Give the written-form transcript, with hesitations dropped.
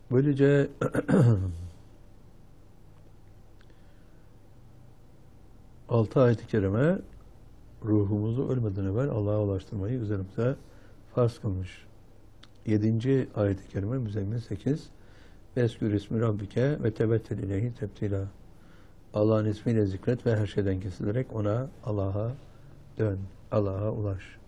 Böylece 6 ayet-i kerime ruhumuzu ölmeden evvel Allah'a ulaştırmayı üzerimize farz kılmış. 7. ayet-i kerime Müzzemmil 8. Eskür ismi Rabbike ve tebettel ileyhi tebtila. Allah'ın ismiyle zikret ve her şeyden kesilerek Allah'a dön, Allah'a ulaş.